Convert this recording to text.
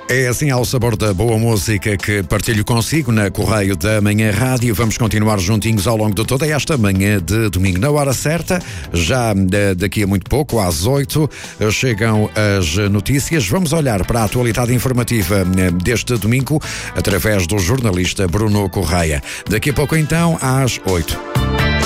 É assim ao sabor da boa música que partilho consigo na Correio da Manhã Rádio. Vamos continuar juntinhos ao longo de toda esta manhã de domingo. Na hora certa, já daqui a muito pouco, às 8, chegam as notícias. Vamos olhar para a atualidade informativa deste domingo através do jornalista Bruno Correia. Daqui a pouco então, às 8.